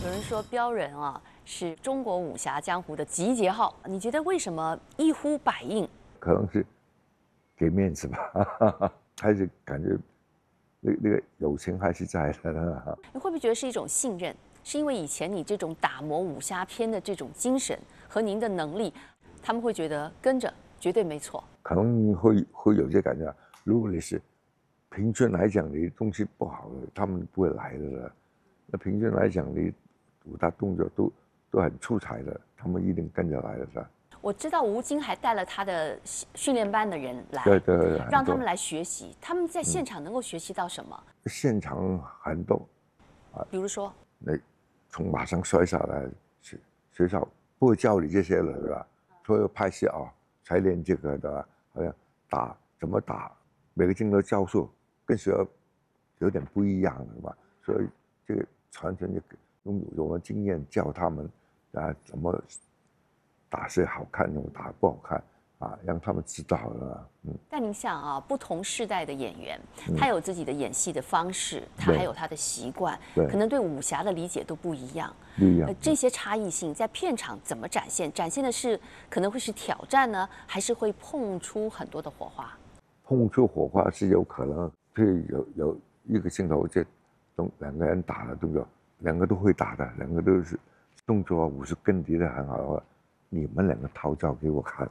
有人说标人啊是中国武侠江湖的集结号，你觉得为什么一呼百应？ 可能是给面子吧，还是感觉那个友情还是在的。 你会不会觉得是一种信任？是因为以前你这种打磨武侠片的这种精神和您的能力，他们会觉得跟着绝对没错。 可能会有些感觉，如果你是平均来讲，你东西不好的，他们不会来的了。那平均来讲，你武打动作都很出彩的，他们一定跟着来的是吧？ 我知道吴京还带了他的训练班的人来， 对， 让他们来学习。他们在现场能够学习到什么？ 现场很多， 比如说， 那从马上摔下来，学校不会教你这些了，是吧？所有拍戏啊，才练这个的，好像怎么打，每个镜头招数跟学校有点不一样的嘛，所以这个传承就用我们经验教他们啊，怎么打是好看，怎么打不好看啊，让他们知道了。 但您想啊，不同世代的演员，他有自己的演戏的方式，他还有他的习惯，可能对武侠的理解都不一样。 不一样。 这些差异性在片场怎么展现？展现的是可能会是挑战呢，还是会碰出很多的火花？ 碰出火花是有可能，会有一个镜头，这两个人打的动作，两个都会打的，两个都是动作武术根底的很好的话，你们两个套招给我看。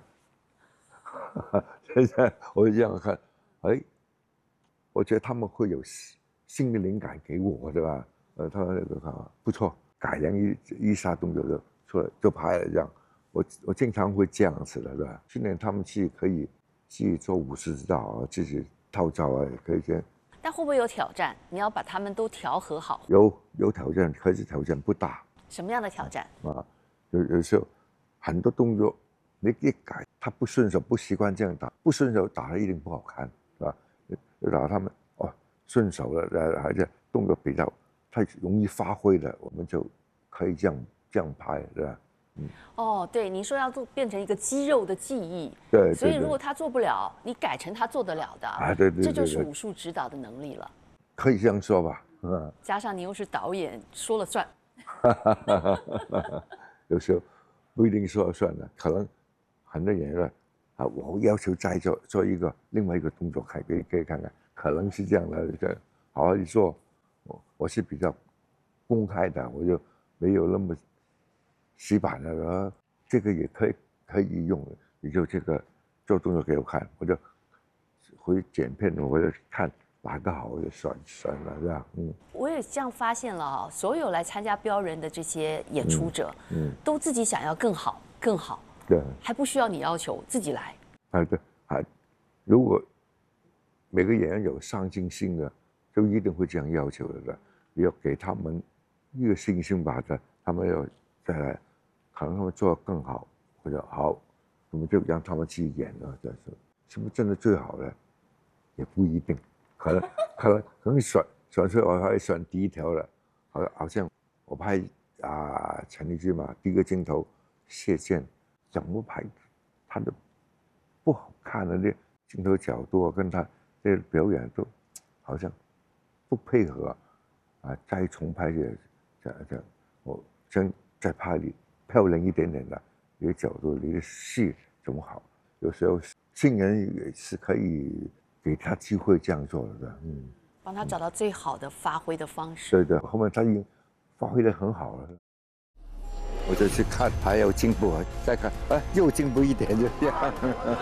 现在我这样看，哎，我觉得他们会有新的灵感给我，对吧？他那个不错，改良一下动作就出来就拍了这样。我经常会这样子的，对吧？训练他们可以自己做武术指导啊，自己套招啊，可以这样。 但会不会有挑战？你要把他们都调和好。 有挑战，可是挑战不大。 什么样的挑战？ 有时候很多动作你一改，他不顺手，不习惯这样打，不顺手打的一定不好看，是吧？就打他们顺手了，还是动作比较太容易发挥的，我们就可以这样拍，是吧？ 对，你说要变成一个肌肉的记忆， 对， 所以如果他做不了，你改成他做得了的， 对， 这就是武术指导的能力了。 可以这样说吧， 加上你又是导演，说了算。 有时候不一定说了算的，可能很多演员我要求再做另外一个动作，可以看看，可能是这样的。好好去做，我是比较公开的，我就没有那么死板的，这个也可以用，你就这个做动作给我看，我就回剪片，我就看哪个好我就选了这样。 我也这样发现了所有来参加标人的这些演出者，都自己想要更好， 对， 还不需要你要求，自己来。 对，如果每个演员有上进心的，就一定会这样要求的。你要给他们一个信心吧，他们要再来，可能他们做得更好，或者好，我们就让他们去演了。是不是真的最好的？也不一定，可能选出来我还选第一条了，好像我拍陈丽君嘛，第一个镜头射箭，怎么拍，他的不好看的那镜头角度跟他这表演都好像不配合再重拍我真再拍你漂亮一点点的，你的角度，你的戏怎么好？有时候新人也是可以给他机会这样做的， 帮他找到最好的发挥的方式。 对，后面他已经发挥得很好了。我就去看还有进步，再看又进步一点，就这样。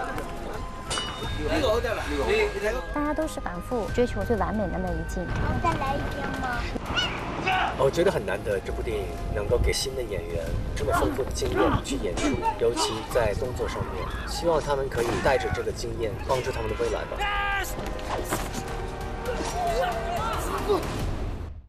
大家都是反复追求最完美的那一镜。 再来一遍吗？ 我觉得很难得，这部电影能够给新的演员这么丰富的经验去演出，尤其在动作上面，希望他们可以带着这个经验帮助他们的未来吧。